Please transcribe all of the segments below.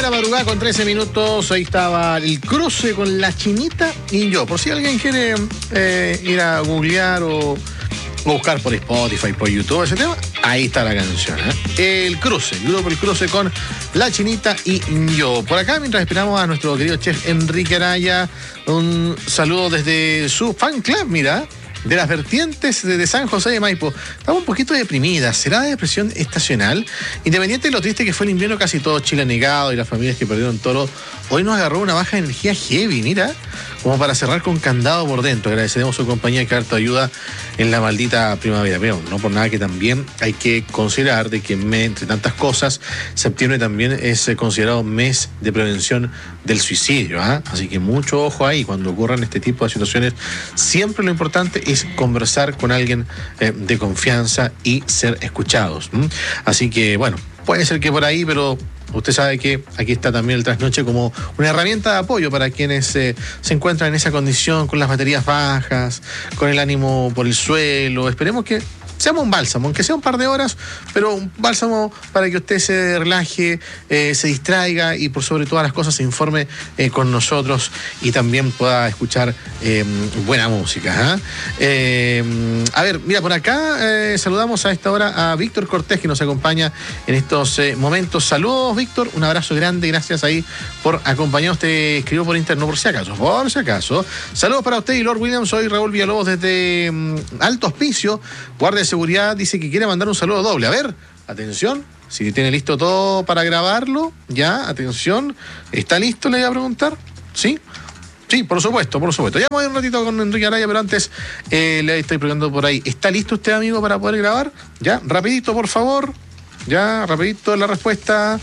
la madrugada con 13 minutos. Ahí estaba el cruce con La Chinita y yo. Por si alguien quiere ir a googlear o buscar por Spotify, por YouTube ese tema, ahí está la canción, ¿eh? El cruce, el grupo El Cruce con La Chinita y yo. Por acá, mientras esperamos a nuestro querido chef Enrique Araya, un saludo desde su fan club, mira, de las vertientes de San José de Maipo. Estamos un poquito deprimidas. ¿Será depresión estacional? Independiente de lo triste que fue el invierno, casi todo Chile anegado y las familias que perdieron todo, hoy nos agarró una baja energía heavy, mira, como para cerrar con candado por dentro. Agradeceremos su compañía que harto ayuda en la maldita primavera. Pero no por nada que también hay que considerar de que entre tantas cosas, septiembre también es considerado mes de prevención del suicidio, ¿eh? Así que mucho ojo ahí cuando ocurran este tipo de situaciones. Siempre lo importante es conversar con alguien de confianza y ser escuchados. Así que, bueno, puede ser que por ahí, pero usted sabe que aquí está también el Trasnoche como una herramienta de apoyo para quienes se encuentran en esa condición, con las baterías bajas, con el ánimo por el suelo. Esperemos que seamos un bálsamo, aunque sea un par de horas, pero un bálsamo para que usted se relaje, se distraiga y por sobre todas las cosas se informe con nosotros y también pueda escuchar buena música. A ver, mira, por acá saludamos a esta hora a Víctor Cortés, que nos acompaña en estos momentos. Saludos, Víctor, un abrazo grande, gracias ahí por acompañarnos. Te escribió por interno, por si acaso. Saludos para usted y Lord Williams, soy Raúl Villalobos desde Alto Hospicio, guardia de seguridad, dice que quiere mandar un saludo doble. A ver, atención, si tiene listo todo para grabarlo, ya, atención, ¿está listo? Le voy a preguntar, ¿sí? Sí, por supuesto. Ya voy un ratito con Enrique Araya, pero antes le estoy preguntando por ahí. ¿Está listo usted, amigo, para poder grabar? Ya, rapidito, por favor. Ya, rapidito la respuesta.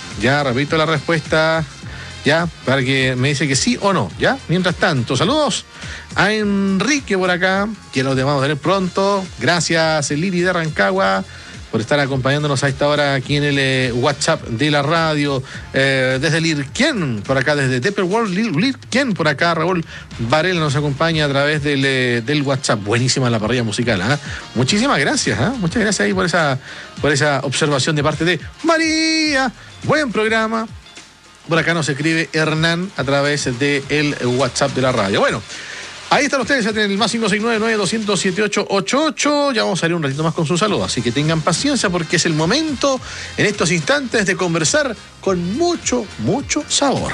Ya, para que me dice que sí o no, ¿ya? Mientras tanto, saludos a Enrique por acá, que lo vamos a tener pronto. Gracias, Lili de Rancagua, por estar acompañándonos a esta hora aquí en el WhatsApp de la radio. Desde Lirquén, por acá, desde Tepperworld, Lirquén, por acá, Raúl Varela nos acompaña a través del WhatsApp. Buenísima la parrilla musical, ¿eh? Muchísimas gracias, ¿eh? Muchas gracias ahí por esa observación de parte de María. Buen programa. Por acá nos escribe Hernán a través del WhatsApp de la radio. Bueno, ahí están ustedes, ya tienen el más 569-200-7888. Ya vamos a salir un ratito más con su saludo, así que tengan paciencia porque es el momento en estos instantes de conversar con mucho sabor.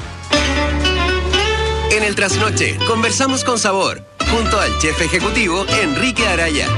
En el Trasnoche conversamos con sabor, junto al chef ejecutivo Enrique Araya.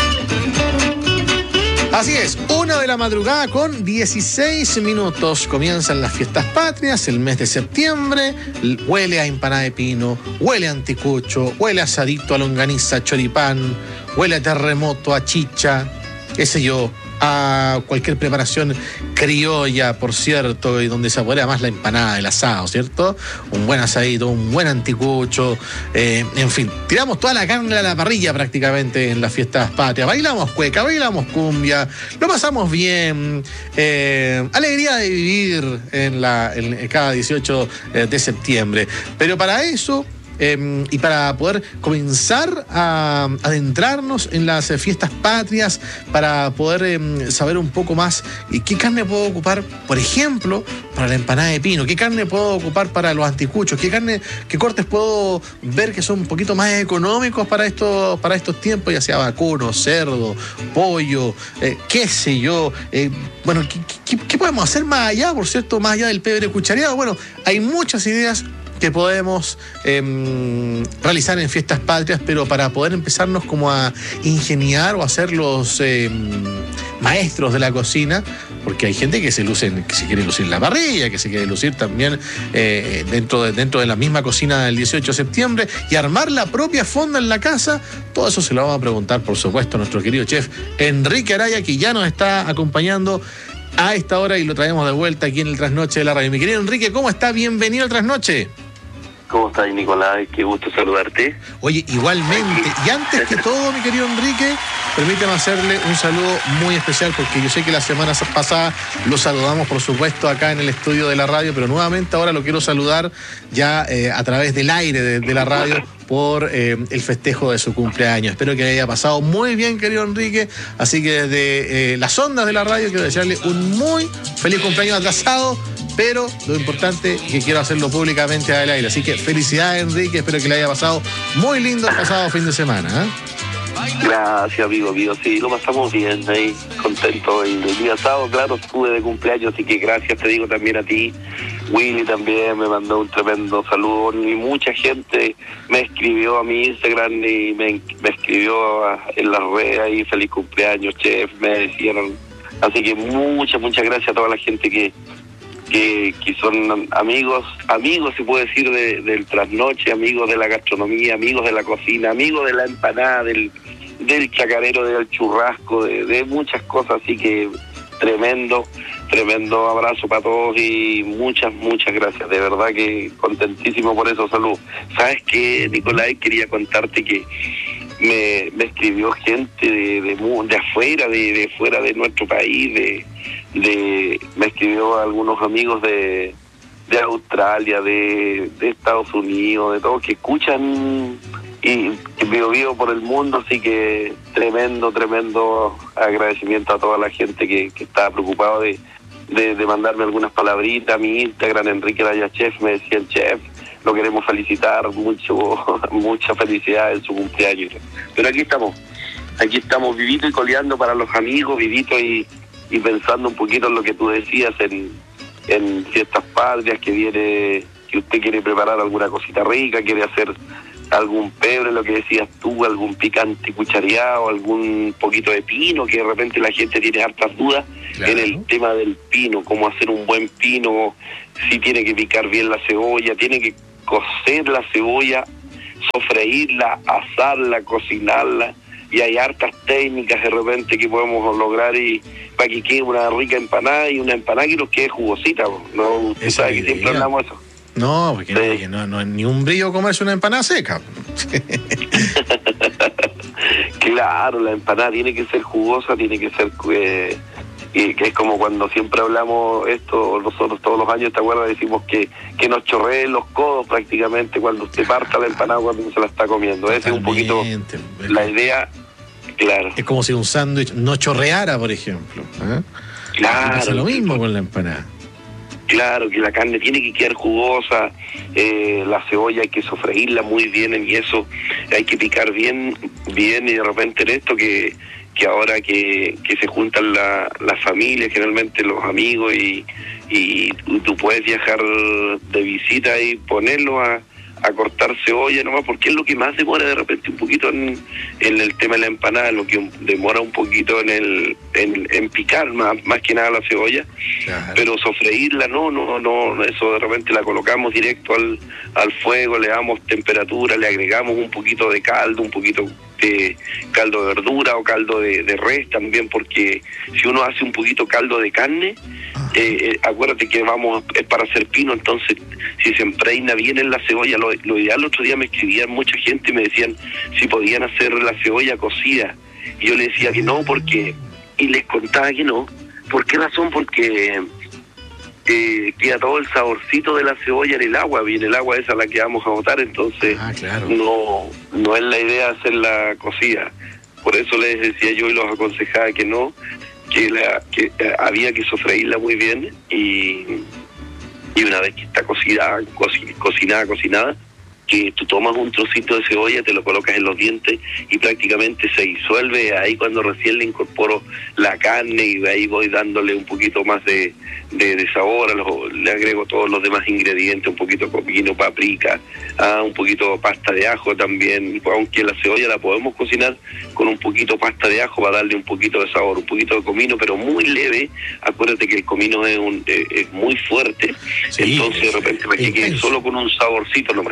Así es, 1 de la madrugada con 16 minutos. Comienzan las fiestas patrias, el mes de septiembre. Huele a empanada de pino, huele a anticucho, huele a asadito, a longaniza, a choripán, huele a terremoto, a chicha, qué sé yo, a cualquier preparación criolla, por cierto, y donde se saborea más la empanada, el asado, ¿cierto? Un buen asadito, un buen anticucho, en fin, tiramos toda la carne a la parrilla prácticamente en las fiestas patrias. Bailamos cueca, bailamos cumbia, lo pasamos bien, alegría de vivir en cada 18 de septiembre. Pero para eso, y para poder comenzar a adentrarnos en las fiestas patrias, para poder saber un poco más qué carne puedo ocupar, por ejemplo, para la empanada de pino, qué carne puedo ocupar para los anticuchos, qué cortes puedo ver que son un poquito más económicos para estos tiempos, ya sea vacuno, cerdo, pollo, qué sé yo. Bueno, ¿qué podemos hacer más allá, por cierto, más allá del pebre cuchareado? Bueno, hay muchas ideas que podemos realizar en fiestas patrias, pero para poder empezarnos como a ingeniar o a ser los maestros de la cocina, porque hay gente que se quiere lucir en la parrilla, que se quiere lucir también dentro de la misma cocina del 18 de septiembre y armar la propia fonda en la casa. Todo eso se lo vamos a preguntar, por supuesto, a nuestro querido chef Enrique Araya, que ya nos está acompañando a esta hora y lo traemos de vuelta aquí en el Trasnoche de la radio. Mi querido Enrique, ¿cómo está? Bienvenido al Trasnoche. ¿Cómo estás, Nicolás? Qué gusto saludarte. Oye, igualmente. Y antes que todo, mi querido Enrique, permíteme hacerle un saludo muy especial, porque yo sé que la semana pasada lo saludamos, por supuesto, acá en el estudio de la radio, pero nuevamente ahora lo quiero saludar ya a través del aire de la radio, por el festejo de su cumpleaños. Espero que le haya pasado muy bien, querido Enrique. Así que desde las ondas de la radio quiero desearle un muy feliz cumpleaños atrasado, pero lo importante es que quiero hacerlo públicamente al aire. Así que felicidades, Enrique, espero que le haya pasado muy lindo el pasado fin de semana. Gracias, amigo mío. Sí, lo pasamos bien ahí, contento. Y el día sábado, claro, estuve de cumpleaños, así que gracias, te digo también a ti. Willy también me mandó un tremendo saludo y mucha gente me escribió a mi Instagram y me escribió en las redes ahí, feliz cumpleaños, chef, me decían. Así que muchas gracias a toda la gente que son amigos se puede decir del trasnoche, amigos de la gastronomía, amigos de la cocina, amigos de la empanada, del chacarero, del churrasco, de muchas cosas. Así que tremendo abrazo para todos y muchas gracias, de verdad que contentísimo por eso. Salud. ¿Sabes qué, Nicolás? Quería contarte que me escribió gente de afuera, de fuera de nuestro país, me escribió algunos amigos de Australia, de Estados Unidos, de todos que escuchan y vivo por el mundo, así que tremendo agradecimiento a toda la gente que está preocupado de mandarme algunas palabritas a mi Instagram, Enrique Araya Chef. Me decían, chef, lo queremos felicitar, mucha felicidad en su cumpleaños. Pero aquí estamos vivito y coleando para los amigos, vivito y pensando un poquito en lo que tú decías, en fiestas patrias que usted quiere preparar alguna cosita rica, quiere hacer algún pebre, lo que decías tú, algún picante cuchareado, algún poquito de pino, que de repente la gente tiene hartas dudas. Claro. En el tema del pino, cómo hacer un buen pino, si tiene que picar bien la cebolla, tiene que cocer la cebolla, sofreírla, asarla, cocinarla, y hay hartas técnicas de repente que podemos lograr y para que quede una rica empanada y una empanada que nos quede jugosita, ¿no? Usted sabe que siempre hablamos de eso. No, porque sí. No es ni un brillo comerse una empanada seca. Claro, la empanada tiene que ser jugosa, tiene que ser que es como cuando siempre hablamos esto, nosotros todos los años, ¿te acuerdas? Decimos que nos chorreen los codos prácticamente cuando usted parta la empanada cuando se la está comiendo. Esa es un poquito la idea, claro. Es como si un sándwich no chorreara, por ejemplo. Claro. Pasa lo mismo con la empanada. Claro, que la carne tiene que quedar jugosa, la cebolla hay que sofreírla muy bien, y eso hay que picar bien, y de repente en esto que ahora que se juntan las familias, generalmente los amigos, y tú puedes viajar de visita y ponerlo a cortar cebolla nomás, porque es lo que más demora de repente un poquito en el tema de la empanada, lo que demora un poquito en picar más que nada la cebolla. Ajá. Pero sofreírla no, eso de repente la colocamos directo al fuego, le damos temperatura, le agregamos un poquito de caldo, un poquito de caldo de verdura o caldo de res también, porque si uno hace un poquito caldo de carne, acuérdate que es para hacer pino, entonces si se impregna bien en la cebolla, lo ideal. El otro día me escribían mucha gente y me decían si podían hacer la cebolla cocida, y yo les decía que no, y les contaba que no. ¿Por qué razón? Porque queda todo el saborcito de la cebolla en el agua, y en el agua esa la que vamos a botar, entonces claro. no es la idea hacerla cocida. Por eso les decía yo y los aconsejaba que no, que había que sofreírla muy bien, y una vez que está cocinada, que tú tomas un trocito de cebolla, te lo colocas en los dientes y prácticamente se disuelve ahí cuando recién le incorporo la carne, y de ahí voy dándole un poquito más de sabor, le agrego todos los demás ingredientes, un poquito de comino, paprika, un poquito de pasta de ajo también, aunque la cebolla la podemos cocinar con un poquito de pasta de ajo para darle un poquito de sabor, un poquito de comino, pero muy leve. Acuérdate que el comino es muy fuerte, sí, entonces de repente me quede solo con un saborcito nomás.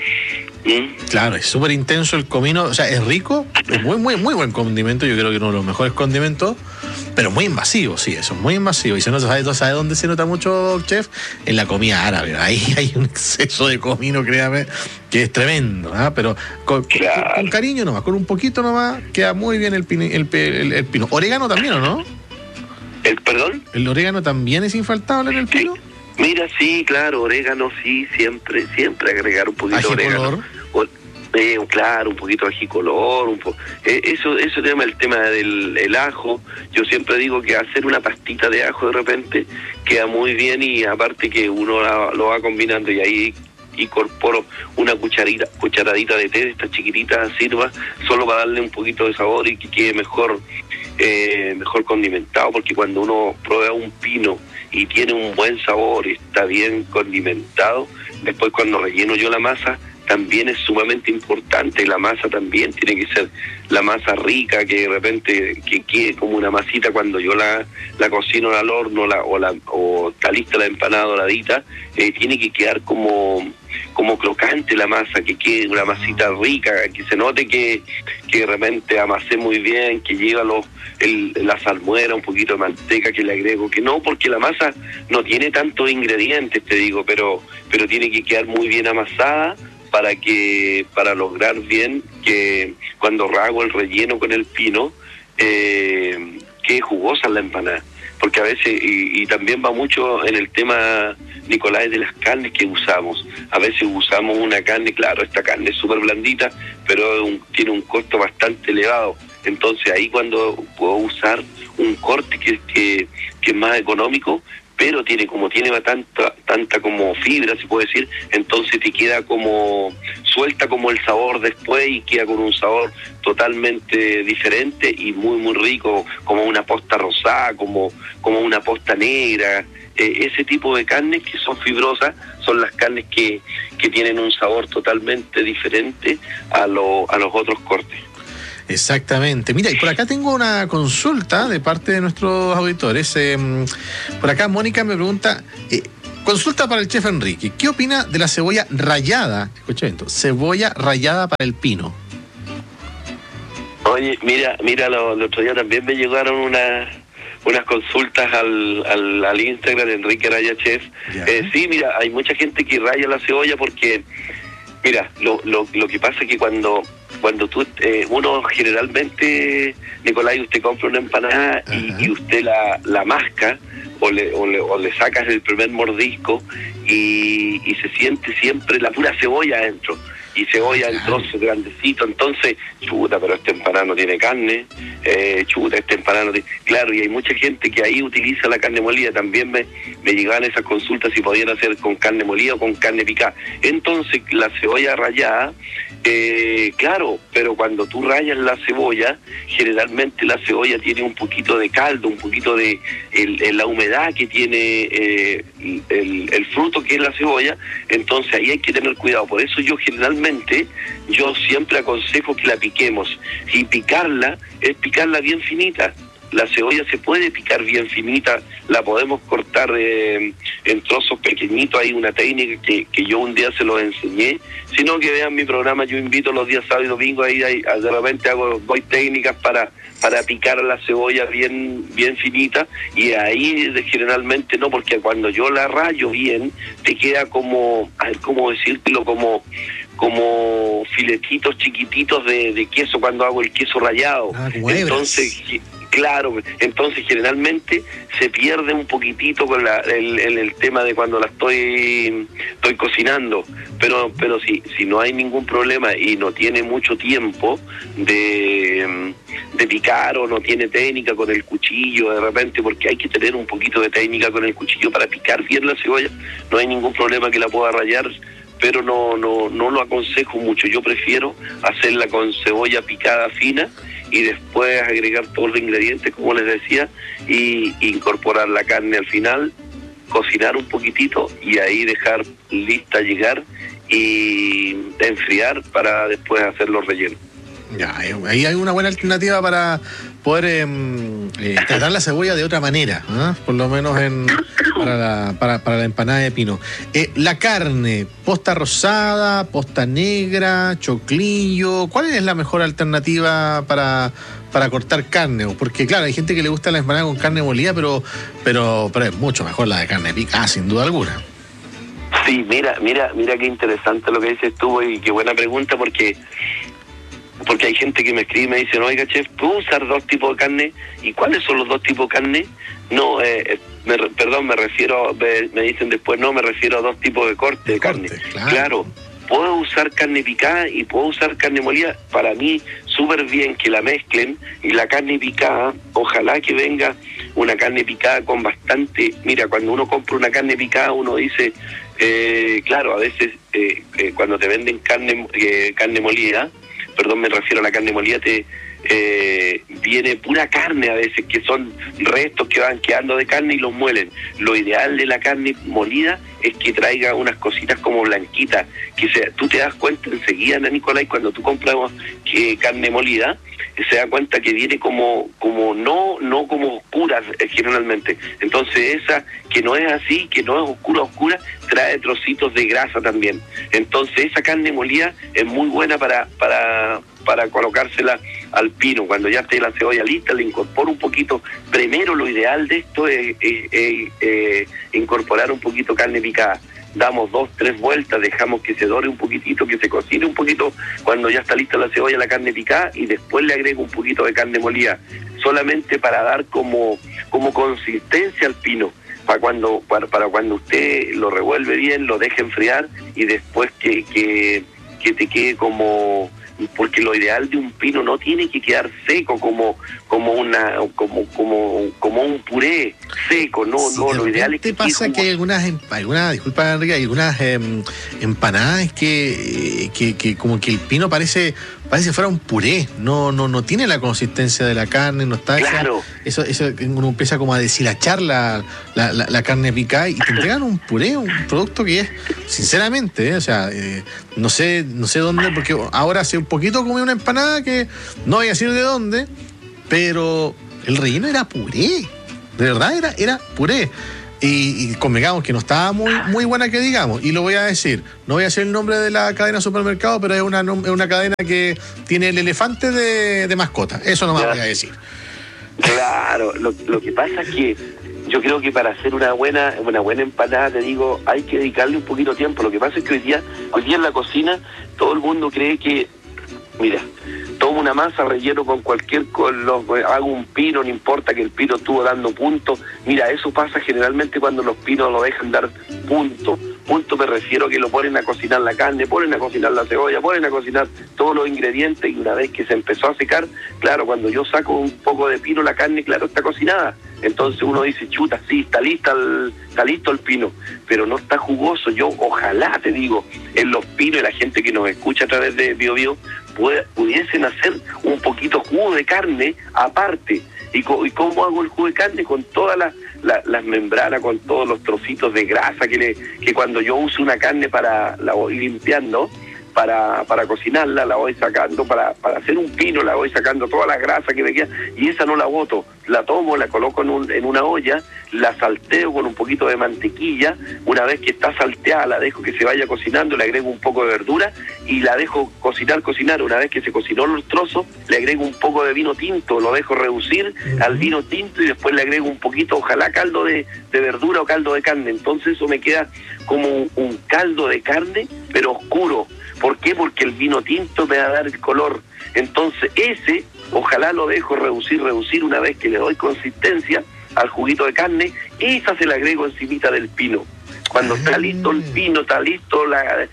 Claro, es súper intenso el comino, o sea, es rico, es muy buen condimento, yo creo que uno de los mejores condimentos, pero muy invasivo, sí, eso es muy invasivo. Y si no sabe dónde se nota mucho, chef, en la comida árabe. Ahí hay un exceso de comino, créame, que es tremendo, pero con cariño nomás, con un poquito nomás, queda muy bien el pino. ¿Orégano también o no? ¿Perdón? ¿El orégano también es infaltable en el pino? Mira, sí, claro, orégano, sí, siempre agregar un poquito de orégano. Claro, un poquito de ajicolor, eso tema, el tema del ajo. Yo siempre digo que hacer una pastita de ajo de repente queda muy bien, y aparte que uno lo va combinando, y ahí incorporo una cucharadita de té de estas chiquititas, sirva solo para darle un poquito de sabor y que quede mejor condimentado, porque cuando uno prueba un pino y tiene un buen sabor y está bien condimentado, después cuando relleno yo la masa también es sumamente importante. La masa también tiene que ser la masa rica, que de repente que quede como una masita cuando yo la cocino al horno, o está lista la empanada doradita, tiene que quedar como crocante la masa, que quede una masita rica, que se note que de repente amasé muy bien, que lleva la salmuera, un poquito de manteca que le agrego, que no, porque la masa no tiene tantos ingredientes, te digo, pero tiene que quedar muy bien amasada para lograr bien que cuando hago el relleno con el pino quede jugosa la empanada, porque a veces, y también va mucho en el tema, Nicolás, de las carnes que usamos. A veces usamos una carne, claro, esta carne es súper blandita, pero tiene un costo bastante elevado. Entonces ahí cuando puedo usar un corte que es más económico, pero tiene tanta como fibra, se puede decir, entonces te queda como suelta como el sabor después, y queda con un sabor totalmente diferente y muy muy rico, como una posta rosada, como una posta negra. Ese tipo de carnes que son fibrosas son las carnes que tienen un sabor totalmente diferente a los otros cortes. Exactamente. Mira, y por acá tengo una consulta de parte de nuestros auditores. Por acá Mónica me pregunta, consulta para el chef Enrique, ¿qué opina de la cebolla rallada? Escucha esto, cebolla rallada para el pino. Oye, mira, el otro día también me llegaron unas consultas al Instagram de Enrique Araya Chef. Sí, mira, hay mucha gente que raya la cebolla porque, mira, lo que pasa es que cuando tú, uno generalmente, Nicolás, usted compra una empanada y usted la masca o le sacas el primer mordisco y se siente siempre la pura cebolla adentro, y cebolla en trozos grandecitos. Entonces, chuta, pero esta empanada no tiene carne, esta empanada no tiene... Claro, y hay mucha gente que ahí utiliza la carne molida. También me llegaban esas consultas si podían hacer con carne molida o con carne picada. Entonces, la cebolla rallada, claro, pero cuando tú rayas la cebolla, generalmente la cebolla tiene un poquito de caldo, un poquito de la humedad que tiene el fruto que es la cebolla. Entonces ahí hay que tener cuidado. Por eso yo siempre aconsejo que la piquemos, y picarla es picarla bien finita. La cebolla se puede picar bien finita, la podemos cortar en trozos pequeñitos. Hay una técnica que yo un día se los enseñé, sino que vean mi programa. Yo invito los días sábado y domingo, ahí de repente doy técnicas para picar la cebolla bien finita, y ahí generalmente no, porque cuando yo la rayo bien, te queda como, a ver cómo decírtelo, como filetitos chiquititos de queso cuando hago el queso rallado. Entonces, claro, entonces generalmente se pierde un poquitito con el tema de cuando la estoy cocinando, pero si no hay ningún problema y no tiene mucho tiempo de picar, o no tiene técnica con el cuchillo de repente, porque hay que tener un poquito de técnica con el cuchillo para picar bien la cebolla, no hay ningún problema que la pueda rallar, pero no lo aconsejo mucho. Yo prefiero hacerla con cebolla picada fina y después agregar todos los ingredientes, como les decía, y incorporar la carne al final, cocinar un poquitito y ahí dejar lista llegar y enfriar para después hacer los rellenos. Ya, ahí hay una buena alternativa para poder tratar la cebolla de otra manera, ¿eh? Por lo menos para la empanada de pino. La carne, posta rosada, posta negra, choclillo, ¿cuál es la mejor alternativa para cortar carne? Porque claro, hay gente que le gusta la empanada con carne molida, pero es mucho mejor la de carne picada, sin duda alguna. Sí, mira qué interesante lo que dices tú, y qué buena pregunta, porque hay gente que me escribe y me dice, oiga, chef, ¿puedo usar dos tipos de carne? ¿Y cuáles son los dos tipos de carne? No, me refiero, me dicen después, no, me refiero a dos tipos de corte de carne. Claro, puedo usar carne picada y puedo usar carne molida. Para mí, súper bien que la mezclen, y la carne picada, ojalá que venga una carne picada con bastante... Mira, cuando uno compra una carne picada, uno dice, claro, a veces cuando te venden carne molida, perdón, me refiero a la carne molida, viene pura carne a veces, que son restos que van quedando de carne y los muelen. Lo ideal de la carne molida es que traiga unas cositas como blanquitas, tú te das cuenta enseguida, Nicolás, cuando tú compras carne molida, se da cuenta que viene como no como oscura generalmente. Entonces esa que no es así, que no es oscura, trae trocitos de grasa también. Entonces esa carne molida es muy buena para colocársela al pino. Cuando ya esté la cebolla lista, le incorporo un poquito. Primero, lo ideal de esto es incorporar un poquito carne picada. Damos 2-3 vueltas, dejamos que se dore un poquitito, que se cocine un poquito. Cuando ya está lista la cebolla, la carne picada, y después le agrego un poquito de carne molida, solamente para dar como consistencia al pino, para cuando usted lo revuelve bien, lo deje enfriar, y después que te quede como... Porque lo ideal de un pino no tiene que quedar seco como un puré seco, no, sí, no, lo ideal es que pasa que hay algunas, disculpa Enrique, hay algunas empanadas que como que el pino parece fuera un puré, no tiene la consistencia de la carne, no está claro. Eso uno empieza como a deshilachar la carne picada y te entregan un puré, un producto que es, sinceramente, o sea, no sé dónde, porque ahora hace un poquito comí una empanada que no voy a decir de dónde, pero el relleno era puré, de verdad era puré. Y convengamos que no estaba muy buena que digamos, y lo voy a decir, no voy a decir el nombre de la cadena de supermercado, pero es una cadena que tiene el elefante de mascota, eso nomás voy a decir. Claro, lo que pasa es que yo creo que para hacer una buena empanada, te digo, hay que dedicarle un poquito de tiempo. Lo que pasa es que hoy día en la cocina todo el mundo cree que, mira, tomo una masa, relleno con hago un pino, no importa que el pino estuvo dando puntos. Mira, eso pasa generalmente cuando los pinos lo dejan dar punto. Punto me refiero a que lo ponen a cocinar la carne, ponen a cocinar la cebolla, ponen a cocinar todos los ingredientes, y una vez que se empezó a secar, claro, cuando yo saco un poco de pino, la carne, claro, está cocinada. Entonces uno dice, chuta, sí, está listo el pino, pero no está jugoso. Yo ojalá, te digo, en los pinos, y la gente que nos escucha a través de BioBio, pudiesen hacer un poquito jugo de carne aparte. ¿Y cómo hago el jugo de carne? Con todas las membranas, con todos los trocitos de grasa que cuando yo uso una carne la voy limpiando, para cocinarla, la voy sacando, para hacer un pino, la voy sacando toda la grasa que me queda, y esa no la boto, la tomo, la coloco en una olla, la salteo con un poquito de mantequilla. Una vez que está salteada, la dejo que se vaya cocinando, le agrego un poco de verdura y la dejo cocinar. Una vez que se cocinó los trozos, le agrego un poco de vino tinto, lo dejo reducir al vino tinto, y después le agrego un poquito, ojalá caldo de verdura o caldo de carne. Entonces eso me queda como un caldo de carne, pero oscuro. ¿Por qué? Porque el vino tinto me va a dar el color. Entonces ese, ojalá lo dejo reducir. Una vez que le doy consistencia al juguito de carne, esa se la agrego encimita del pino. Cuando está listo el pino, está listo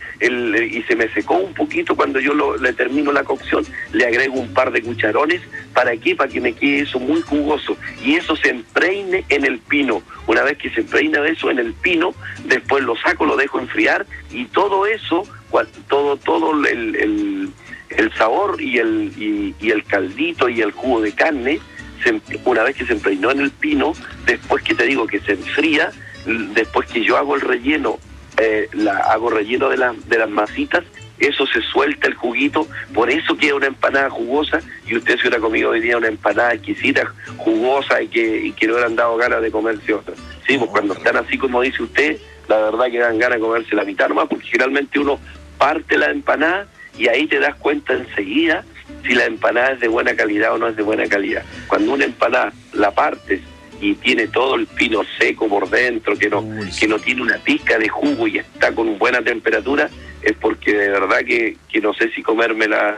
y se me secó un poquito, cuando yo le termino la cocción, le agrego un par de cucharones. ¿Para qué? Para que me quede eso muy jugoso, y eso se empreine en el pino. Una vez que se empreina eso en el pino, después lo saco, lo dejo enfriar, y todo eso, todo el sabor y el caldito y el jugo de carne, una vez que se empreinó en el pino, después que te digo que se enfría, después que yo hago el relleno, hago relleno de las masitas, eso se suelta el juguito, por eso queda una empanada jugosa. Y usted se hubiera comido hoy día una empanada exquisita, jugosa, y que le hubieran dado ganas de comerse otra. Sí, pues cuando están así como dice usted, la verdad que dan ganas de comerse la mitad nomás, porque generalmente uno parte la empanada y ahí te das cuenta enseguida si la empanada es de buena calidad o no es de buena calidad. Cuando una empanada la partes y tiene todo el pino seco por dentro, que no tiene una pizca de jugo y está con buena temperatura, es porque de verdad que no sé si comérmela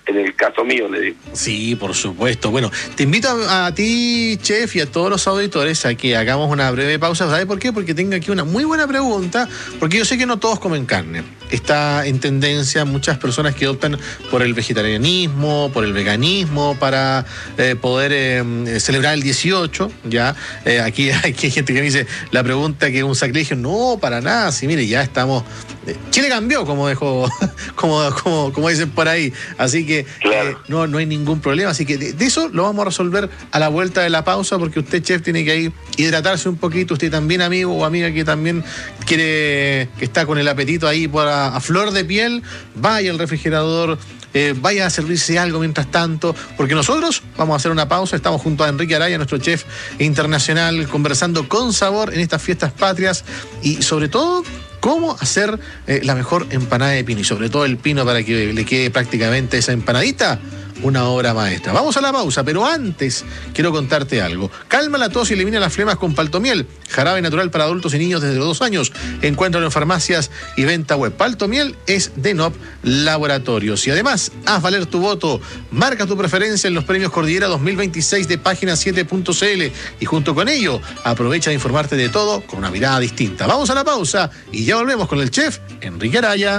en el caso mío, le digo. Sí, por supuesto. Bueno, te invito a ti, chef, y a todos los auditores a que hagamos una breve pausa. ¿Sabes por qué? Porque tengo aquí una muy buena pregunta, porque yo sé que no todos comen carne. Está en tendencia muchas personas que optan por el vegetarianismo, por el veganismo, para poder celebrar el 18, ¿ya? Aquí hay gente que me dice la pregunta que es un sacrilegio. No, para nada. Sí, mire, ya estamos... Chile cambió, como dicen por ahí. Así que claro. No hay ningún problema. Así que de eso lo vamos a resolver a la vuelta de la pausa, porque usted, chef, tiene que ir hidratarse un poquito. Usted también, amigo o amiga que también que está con el apetito ahí a flor de piel, vaya al refrigerador, vaya a servirse algo mientras tanto, porque nosotros vamos a hacer una pausa. Estamos junto a Enrique Araya, nuestro chef internacional, conversando con sabor en estas fiestas patrias y sobre todo cómo hacer la mejor empanada de pino, y sobre todo el pino para que le quede prácticamente esa empanadita una obra maestra. Vamos a la pausa, pero antes quiero contarte algo. Calma la tos y elimina las flemas con Paltomiel, jarabe natural para adultos y niños desde los 2 años. Encuéntralo en farmacias y venta web. Paltomiel es de NOP Laboratorios. Y además, haz valer tu voto. Marca tu preferencia en los premios Cordillera 2026 de Página 7.cl y junto con ello, aprovecha de informarte de todo con una mirada distinta. Vamos a la pausa y ya volvemos con el chef Enrique Araya.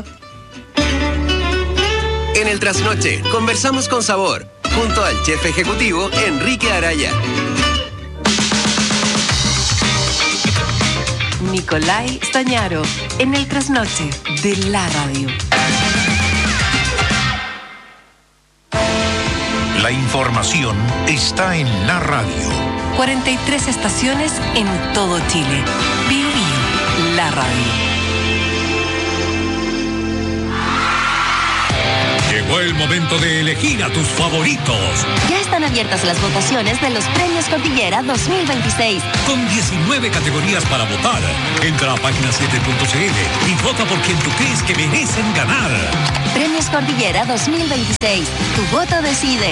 En el Trasnoche, conversamos con sabor, junto al chef ejecutivo Enrique Araya. Nicolai Stañaro, en el Trasnoche de la radio. La información está en la radio. 43 estaciones en todo Chile. Bio Bio, la radio. Llegó el momento de elegir a tus favoritos. Ya están abiertas las votaciones de los Premios Cordillera 2026. Con 19 categorías para votar. Entra a página 7.cl y vota por quien tú crees que merecen ganar. Premios Cordillera 2026. Tu voto decide.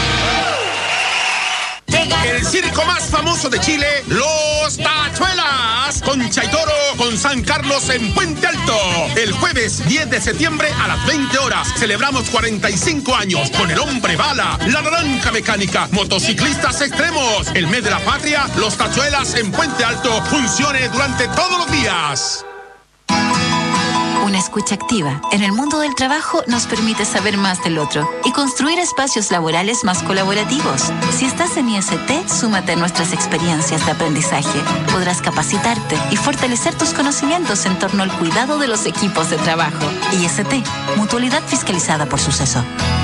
El circo más famoso de Chile, Los Tachuelas, con Chaitoro, con San Carlos en Puente Alto. El jueves 10 de septiembre a las 20 horas celebramos 45 años con el Hombre Bala, la Naranja Mecánica, motociclistas extremos. El mes de la patria, Los Tachuelas en Puente Alto, funcione durante todos los días. Una escucha activa en el mundo del trabajo nos permite saber más del otro y construir espacios laborales más colaborativos. Si estás en IST, súmate a nuestras experiencias de aprendizaje. Podrás capacitarte y fortalecer tus conocimientos en torno al cuidado de los equipos de trabajo. IST, mutualidad fiscalizada por Suceso.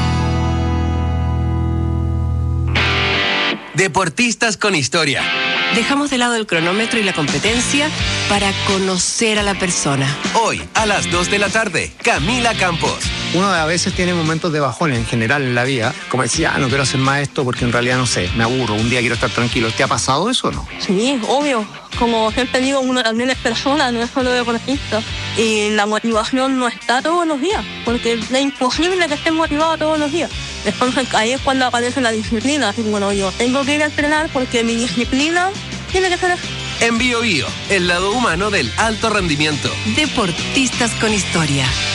Deportistas con historia. Dejamos de lado el cronómetro y la competencia para conocer a la persona. Hoy, a las 2 de la tarde, Camila Campos. Uno a veces tiene momentos de bajón en general en la vida, como decía, no quiero hacer más esto porque en realidad no sé, me aburro, un día quiero estar tranquilo. ¿Te ha pasado eso o no? Sí, obvio. Como siempre digo, uno también es persona, no es solo deportista. Y la motivación no está todos los días, porque es imposible que estés motivado todos los días. Entonces ahí es cuando aparece la disciplina. Así, bueno, yo tengo que ir a entrenar porque mi disciplina tiene que ser así. En Bio Bio, el lado humano del alto rendimiento. Deportistas con historia.